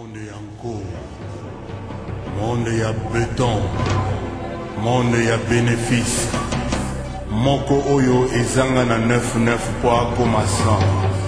Monde ya nko, monde ya béton, monde ya bénéfice. Moko oyo ezanga na 9-9 po akoma 100.